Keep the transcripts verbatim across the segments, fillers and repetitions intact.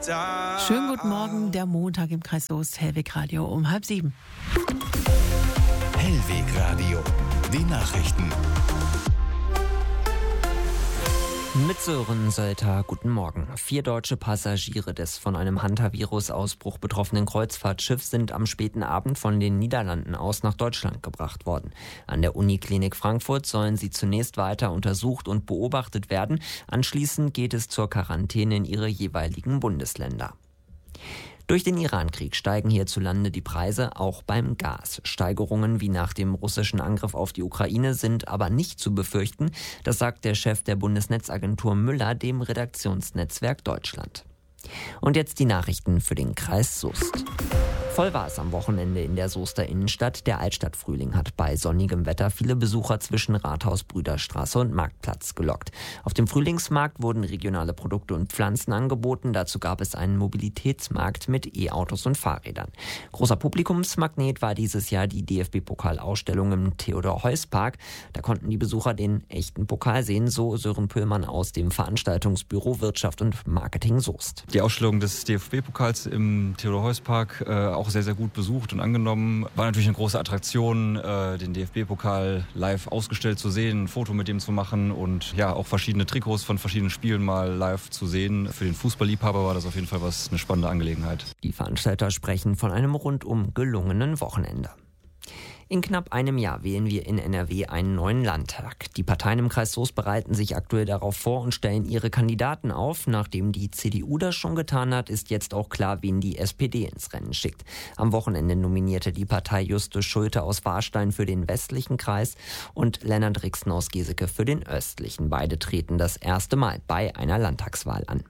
Schönen guten Morgen, der Montag im Kreis Soest, Hellweg Radio um halb sieben. Hellweg Radio, die Nachrichten. Mit Sören Sölter, guten Morgen. Vier deutsche Passagiere des von einem Hantavirus-Ausbruch betroffenen Kreuzfahrtschiffs sind am späten Abend von den Niederlanden aus nach Deutschland gebracht worden. An der Uniklinik Frankfurt sollen sie zunächst weiter untersucht und beobachtet werden. Anschließend geht es zur Quarantäne in ihre jeweiligen Bundesländer. Durch den Iran-Krieg steigen hierzulande die Preise, auch beim Gas. Steigerungen wie nach dem russischen Angriff auf die Ukraine sind aber nicht zu befürchten. Das sagt der Chef der Bundesnetzagentur Müller dem Redaktionsnetzwerk Deutschland. Und jetzt die Nachrichten für den Kreis Soest. Voll war es am Wochenende in der Soester Innenstadt. Der Altstadtfrühling hat bei sonnigem Wetter viele Besucher zwischen Rathaus, Brüderstraße und Marktplatz gelockt. Auf dem Frühlingsmarkt wurden regionale Produkte und Pflanzen angeboten. Dazu gab es einen Mobilitätsmarkt mit E-Autos und Fahrrädern. Großer Publikumsmagnet war dieses Jahr die D F B-Pokalausstellung im Theodor-Heuss-Park. Da konnten die Besucher den echten Pokal sehen, so Sören Pöhlmann aus dem Veranstaltungsbüro Wirtschaft und Marketing Soest. Die Ausstellung des D F B-Pokals im Theodor-Heuss-Park äh, auch sehr, sehr gut besucht und angenommen. War natürlich eine große Attraktion, äh, den D F B-Pokal live ausgestellt zu sehen, ein Foto mit dem zu machen und ja, auch verschiedene Trikots von verschiedenen Spielen mal live zu sehen. Für den Fußballliebhaber war das auf jeden Fall was, eine spannende Angelegenheit. Die Veranstalter sprechen von einem rundum gelungenen Wochenende. In knapp einem Jahr wählen wir in N R W einen neuen Landtag. Die Parteien im Kreis Soest bereiten sich aktuell darauf vor und stellen ihre Kandidaten auf. Nachdem die C D U das schon getan hat, ist jetzt auch klar, wen die S P D ins Rennen schickt. Am Wochenende nominierte die Partei Justus Schulte aus Warstein für den westlichen Kreis und Lennart Rixen aus Geseke für den östlichen. Beide treten das erste Mal bei einer Landtagswahl an.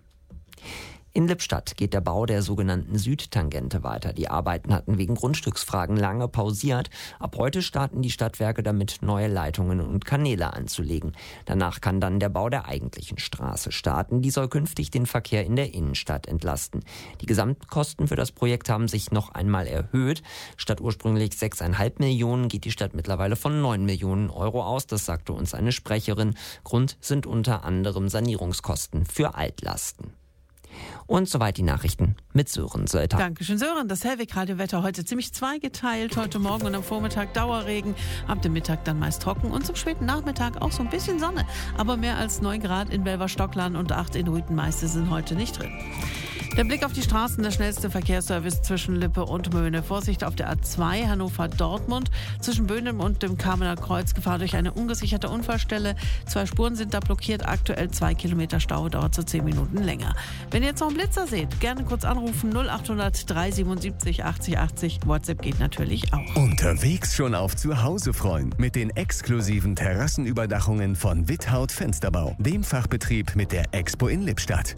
In Lippstadt geht der Bau der sogenannten Südtangente weiter. Die Arbeiten hatten wegen Grundstücksfragen lange pausiert. Ab heute starten die Stadtwerke damit, neue Leitungen und Kanäle anzulegen. Danach kann dann der Bau der eigentlichen Straße starten. Die soll künftig den Verkehr in der Innenstadt entlasten. Die Gesamtkosten für das Projekt haben sich noch einmal erhöht. Statt ursprünglich sechs Komma fünf Millionen geht die Stadt mittlerweile von neun Millionen Euro aus. Das sagte uns eine Sprecherin. Grund sind unter anderem Sanierungskosten für Altlasten. Und soweit die Nachrichten mit Sören Sölter. Dankeschön, Sören. Das Hellweg-Radio-Wetter heute ziemlich zweigeteilt. Heute Morgen und am Vormittag Dauerregen, ab dem Mittag dann meist trocken und zum späten Nachmittag auch so ein bisschen Sonne. Aber mehr als neun Grad in Belver-Stockland und acht in Rüthenmeister sind heute nicht drin. Der Blick auf die Straßen, der schnellste Verkehrsservice zwischen Lippe und Möhne. Vorsicht auf der A zwei Hannover-Dortmund. Zwischen Böhnem und dem Kamener Kreuz Gefahr durch eine ungesicherte Unfallstelle. Zwei Spuren sind da blockiert. Aktuell zwei Kilometer Stau, dauert so zehn Minuten länger. Wenn ihr jetzt noch einen Blitzer seht, gerne kurz anrufen. null acht hundert drei siebenundsiebzig achtzig achtzig. WhatsApp geht natürlich auch. Unterwegs schon auf Zuhause freuen. Mit den exklusiven Terrassenüberdachungen von Withaut Fensterbau. Dem Fachbetrieb mit der Expo in Lippstadt.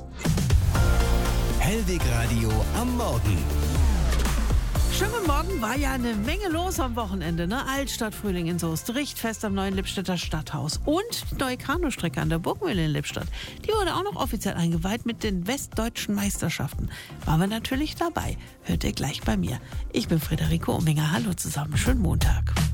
Hellweg Radio am Morgen. Schönen guten Morgen, war ja eine Menge los am Wochenende, ne? Altstadtfrühling in Soest, Richtfest am neuen Lippstädter Stadthaus und die neue Kanustrecke an der Burgmühle in Lippstadt. Die wurde auch noch offiziell eingeweiht mit den westdeutschen Meisterschaften. Waren wir natürlich dabei. Hört ihr gleich bei mir. Ich bin Friederike Ominger. Hallo zusammen, schönen Montag.